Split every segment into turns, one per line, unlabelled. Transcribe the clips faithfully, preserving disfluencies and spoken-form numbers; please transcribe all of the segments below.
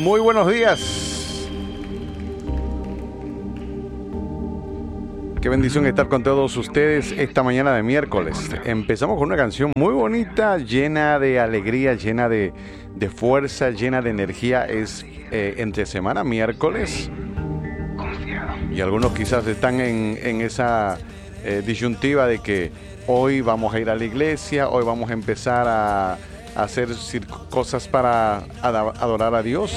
Muy buenos días. Qué bendición estar con todos ustedes esta mañana de miércoles. Empezamos con una canción muy bonita, llena de alegría, llena de, de fuerza, llena de energía. Es eh, entre semana, miércoles. Y algunos quizás están en, en esa eh, disyuntiva de que hoy vamos a ir a la iglesia, hoy vamos a empezar a, a hacer cosas para adorar a Dios.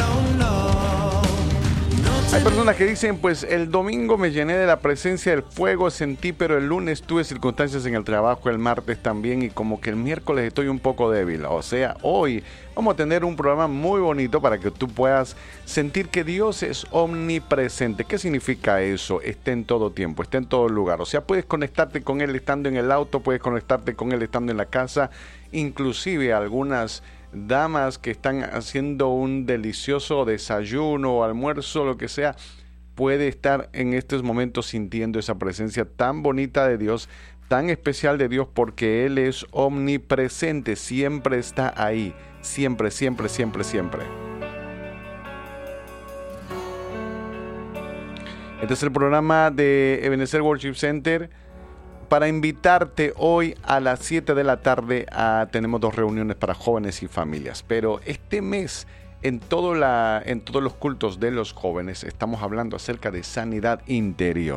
Hay personas que dicen, pues el domingo me llené de la presencia del fuego, sentí, pero el lunes tuve circunstancias en el trabajo, el martes también, y como que el miércoles estoy un poco débil. O sea, hoy vamos a tener un programa muy bonito para que tú puedas sentir que Dios es omnipresente. ¿Qué significa eso? Está en todo tiempo, está en todo lugar. O sea, puedes conectarte con Él estando en el auto, puedes conectarte con Él estando en la casa, inclusive algunas damas que están haciendo un delicioso desayuno o almuerzo, lo que sea, puede estar en estos momentos sintiendo esa presencia tan bonita de Dios, tan especial de Dios, porque Él es omnipresente, siempre está ahí, siempre, siempre, siempre, siempre. Este es el programa de Ebenezer Worship Center. Para invitarte hoy a las siete de la tarde, a, tenemos dos reuniones para jóvenes y familias. Pero este mes, en, todo la, en todos los cultos de los jóvenes, estamos hablando acerca de sanidad interior.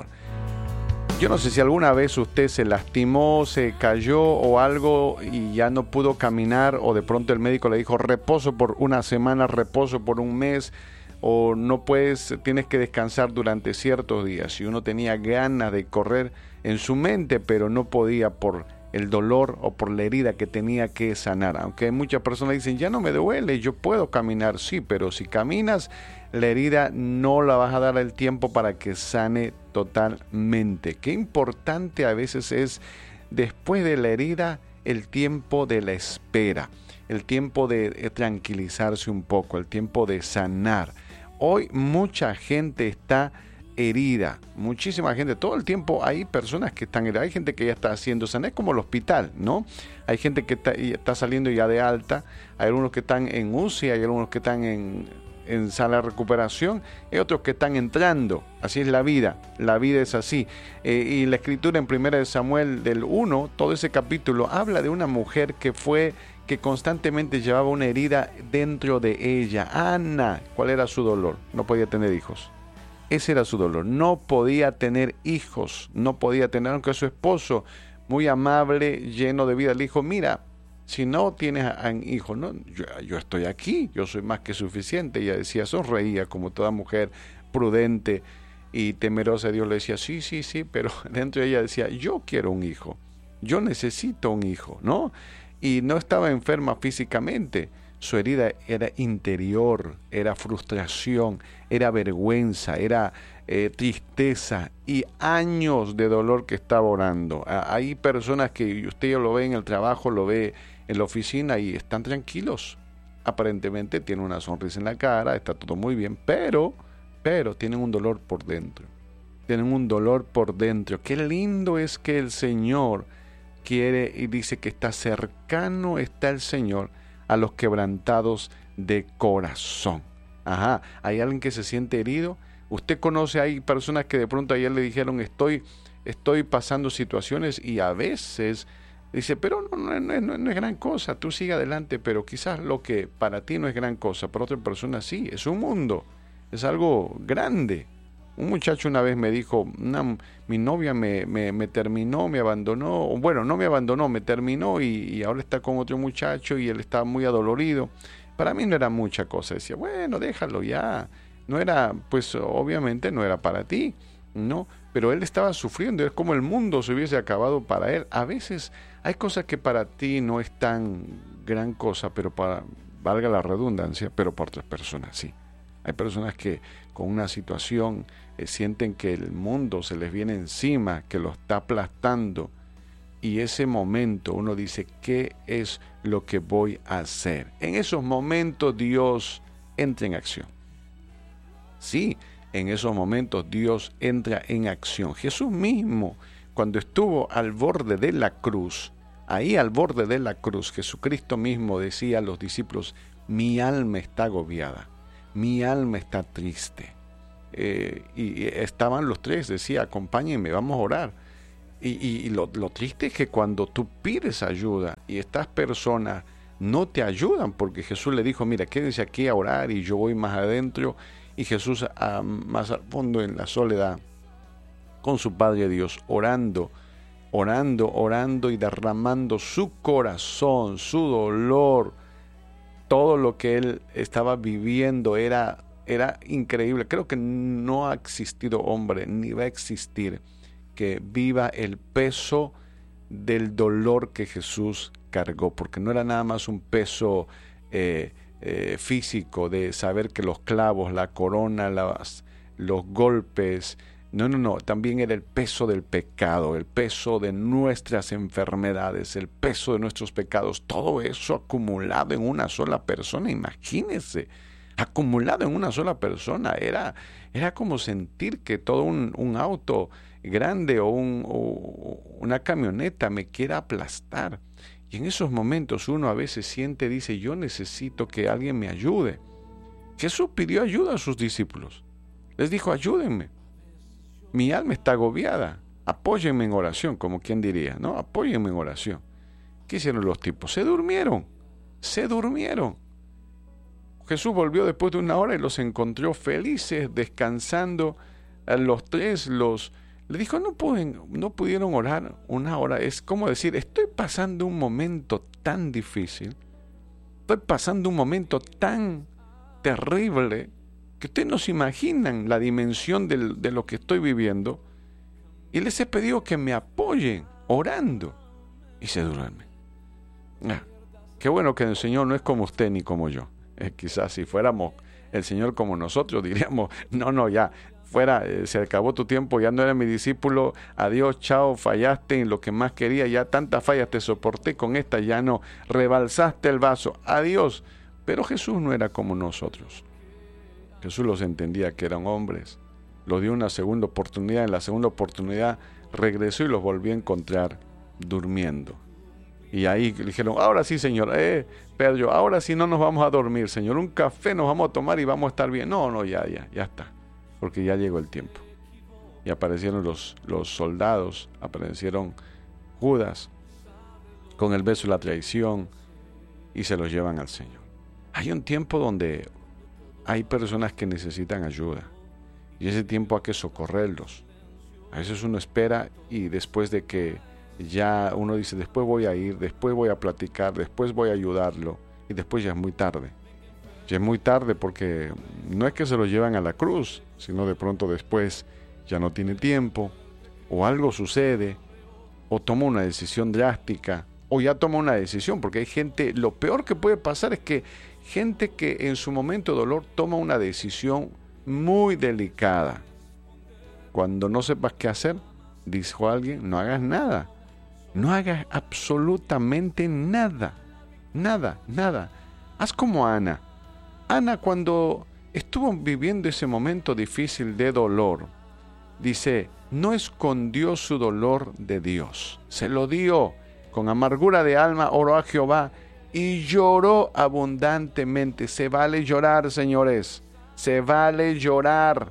Yo no sé si alguna vez usted se lastimó, se cayó o algo y ya no pudo caminar, o de pronto el médico le dijo reposo por una semana, reposo por un mes, o no puedes, tienes que descansar durante ciertos días. Y uno tenía ganas de correr en su mente, pero no podía por el dolor o por la herida que tenía que sanar. Aunque muchas personas dicen, ya no me duele, yo puedo caminar. Sí, pero si caminas, la herida no la vas a dar el tiempo para que sane totalmente. Qué importante a veces es, después de la herida, el tiempo de la espera, el tiempo de tranquilizarse un poco, el tiempo de sanar. Hoy mucha gente está herida, muchísima gente, todo el tiempo hay personas que están heridas, hay gente que ya está haciendo sanar, es como el hospital, ¿no? Hay gente que está, está saliendo ya de alta, hay algunos que están en U C I, hay algunos que están en, en sala de recuperación, hay otros que están entrando, así es la vida, la vida es así. Eh, y la escritura en primera de Samuel del uno, todo ese capítulo, habla de una mujer que fue que constantemente llevaba una herida dentro de ella. Ana, ¿cuál era su dolor? No podía tener hijos. Ese era su dolor. No podía tener hijos. No podía tener, aunque su esposo, muy amable, lleno de vida, le dijo, mira, si no tienes hijos, no, yo, yo estoy aquí, yo soy más que suficiente. Ella decía, sonreía como toda mujer prudente y temerosa de Dios. Le decía, sí, sí, sí, pero dentro de ella decía, yo quiero un hijo. Yo necesito un hijo, ¿no? Y no estaba enferma físicamente, su herida era interior, era frustración, era vergüenza, era eh, tristeza y años de dolor que estaba orando. Hay personas que usted lo ve en el trabajo, lo ve en la oficina y están tranquilos. Aparentemente tienen una sonrisa en la cara, está todo muy bien, pero, pero tienen un dolor por dentro. Tienen un dolor por dentro. Qué lindo es que el Señor quiere y dice que está cercano, está el Señor a los quebrantados de corazón. Ajá, hay alguien que se siente herido. Usted conoce, hay personas que de pronto ayer le dijeron, estoy, estoy pasando situaciones, y a veces dice, pero no, no, no, no, no es gran cosa, tú sigue adelante, pero quizás lo que para ti no es gran cosa, para otra persona sí, es un mundo, es algo grande. Un muchacho una vez me dijo, una, mi novia me, me, me terminó, me abandonó, bueno, no me abandonó, me terminó y, y ahora está con otro muchacho y él está muy adolorido. Para mí no era mucha cosa, decía, bueno, déjalo ya. No era, pues obviamente no era para ti, ¿no? Pero él estaba sufriendo, es como el mundo se hubiese acabado para él. A veces hay cosas que para ti no es tan gran cosa, pero para, valga la redundancia, pero para otras personas sí. Hay personas que con una situación eh, sienten que el mundo se les viene encima, que lo está aplastando. Y ese momento uno dice, ¿qué es lo que voy a hacer? En esos momentos Dios entra en acción. Sí, en esos momentos Dios entra en acción. Jesús mismo, cuando estuvo al borde de la cruz, ahí al borde de la cruz, Jesucristo mismo decía a los discípulos, mi alma está agobiada. mi alma está triste. Eh, y estaban los tres, decía, acompáñenme, vamos a orar. Y, y, y lo, lo triste es que cuando tú pides ayuda y estas personas no te ayudan, porque Jesús le dijo, mira, quédense aquí a orar y yo voy más adentro, y Jesús a, más al fondo en la soledad con su Padre Dios, orando, orando, orando y derramando su corazón, su dolor, todo lo que él estaba viviendo era, era increíble. Creo que no ha existido hombre, ni va a existir, que viva el peso del dolor que Jesús cargó, porque no era nada más un peso eh, eh, físico de saber que los clavos, la corona, las, los golpes, no, no, no, también era el peso del pecado, el peso de nuestras enfermedades, el peso de nuestros pecados, todo eso acumulado en una sola persona, imagínense, acumulado en una sola persona, era, era como sentir que todo un, un auto grande o, un, o una camioneta me quiera aplastar. Y en esos momentos uno a veces siente, dice, yo necesito que alguien me ayude. Jesús pidió ayuda a sus discípulos. Les dijo, ayúdenme. Mi alma está agobiada. Apóyenme en oración, como quien diría, ¿no? Apóyenme en oración. ¿Qué hicieron los tipos? Se durmieron. Se durmieron. Jesús volvió después de una hora y los encontró felices, descansando. A los tres los... Le dijo, no pueden, no pudieron orar una hora. Es como decir, estoy pasando un momento tan difícil, estoy pasando un momento tan terrible, que ustedes no se imaginan la dimensión de, de lo que estoy viviendo, y les he pedido que me apoyen orando, y se duermen. Ah, qué bueno que el Señor no es como usted ni como yo. Eh, quizás si fuéramos el Señor como nosotros, diríamos, no, no, ya, fuera, eh, se acabó tu tiempo, ya no eres mi discípulo, adiós, chao, fallaste en lo que más quería, ya tantas fallas te soporté, con esta ya no, rebalsaste el vaso, adiós. Pero Jesús no era como nosotros. Jesús los entendía que eran hombres, los dio una segunda oportunidad, en la segunda oportunidad regresó y los volvió a encontrar durmiendo. Y ahí le dijeron, ahora sí, Señor, eh, Pedro, ahora sí no nos vamos a dormir, Señor, un café nos vamos a tomar y vamos a estar bien. No, no, ya, ya, ya está, porque ya llegó el tiempo. Y aparecieron los, los soldados, aparecieron Judas con el beso y la traición y se los llevan al Señor. Hay un tiempo donde hay personas que necesitan ayuda y ese tiempo hay que socorrerlos. A veces uno espera y después de que ya uno dice, después voy a ir, después voy a platicar, después voy a ayudarlo, y después ya es muy tarde. Ya es muy tarde porque no es que se lo llevan a la cruz, sino de pronto después ya no tiene tiempo, o algo sucede, o toma una decisión drástica, o ya toma una decisión, porque hay gente, lo peor que puede pasar es que gente que en su momento de dolor toma una decisión muy delicada. Cuando no sepas qué hacer, dijo alguien, no hagas nada. No hagas absolutamente nada. Nada, nada. Haz como Ana. Ana, cuando estuvo viviendo ese momento difícil de dolor, dice, no escondió su dolor de Dios. Se lo dio. Con amargura de alma oró a Jehová y lloró abundantemente. Se vale llorar, señores. Se vale llorar.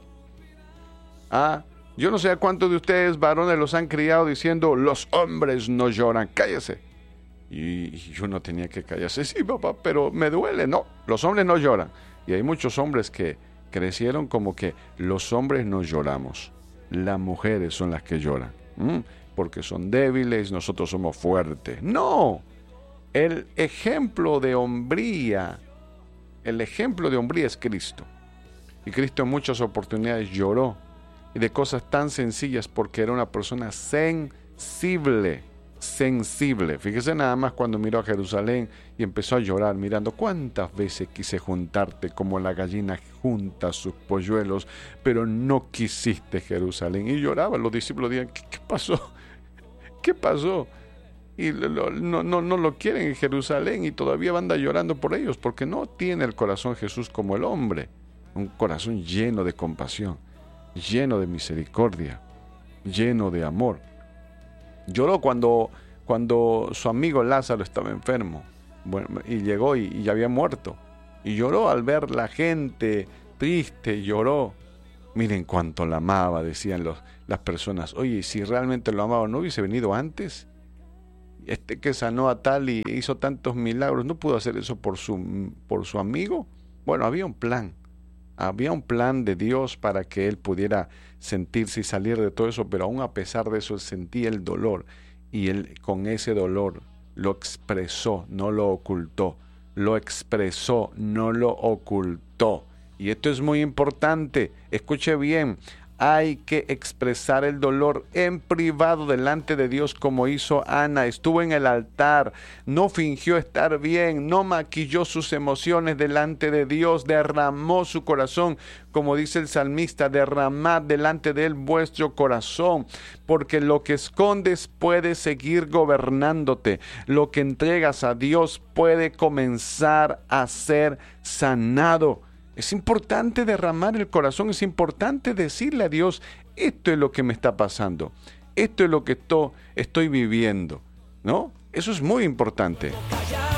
Ah, yo no sé a cuántos de ustedes varones los han criado diciendo, los hombres no lloran. Cállese. Y yo no tenía que callarse. Sí, papá, pero me duele. No, los hombres no lloran. Y hay muchos hombres que crecieron como que los hombres no lloramos. Las mujeres son las que lloran. ¿Mm? Porque son débiles, nosotros somos fuertes. No. El ejemplo de hombría, el ejemplo de hombría es Cristo. Y Cristo en muchas oportunidades lloró. Y de cosas tan sencillas porque era una persona sensible. Sensible. Fíjese nada más cuando miró a Jerusalén y empezó a llorar mirando cuántas veces quise juntarte como la gallina junta sus polluelos, pero no quisiste, Jerusalén. Y lloraba. Los discípulos decían, ¿qué, qué pasó? ¿Qué pasó? Y lo, lo, no, no, no lo quieren en Jerusalén y todavía anda llorando por ellos porque no tiene el corazón Jesús como el hombre. Un corazón lleno de compasión, lleno de misericordia, lleno de amor. Lloró cuando, cuando su amigo Lázaro estaba enfermo, bueno, y llegó y, y ya había muerto. Y lloró al ver la gente triste, lloró. Miren cuánto la amaba, decían los, las personas. Oye, si realmente lo amaba, ¿no hubiese venido antes? Este que sanó a tal y hizo tantos milagros, ¿no pudo hacer eso por su, por su amigo? Bueno, había un plan. Había un plan de Dios para que él pudiera sentirse y salir de todo eso, pero aún a pesar de eso, él sentía el dolor. Y él con ese dolor lo expresó, no lo ocultó. Lo expresó, no lo ocultó. Y esto es muy importante, escuche bien, hay que expresar el dolor en privado delante de Dios como hizo Ana. Estuvo en el altar, no fingió estar bien, no maquilló sus emociones delante de Dios, derramó su corazón, como dice el salmista, derramad delante de él vuestro corazón, porque lo que escondes puede seguir gobernándote, lo que entregas a Dios puede comenzar a ser sanado. Es importante derramar el corazón, es importante decirle a Dios, esto es lo que me está pasando, esto es lo que estoy, estoy viviendo, ¿no? Eso es muy importante.